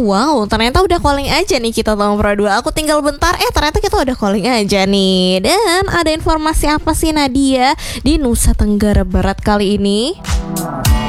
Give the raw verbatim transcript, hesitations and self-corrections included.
wow, ternyata udah calling aja nih kita Tama Pro dua. Aku tinggal bentar, eh ternyata kita udah calling aja nih. Dan ada informasi apa sih Nadia di Nusa Tenggara Barat kali ini?